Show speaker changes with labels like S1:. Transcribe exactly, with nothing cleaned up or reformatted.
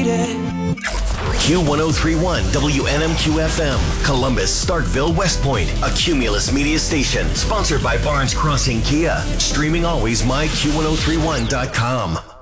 S1: forget.
S2: Q one oh three point one W N M Q F M, Columbus, Starkville, West Point, a Cumulus media station, sponsored by Barnes Crossing Kia. Streaming always, my Q ten thirty-one dot com.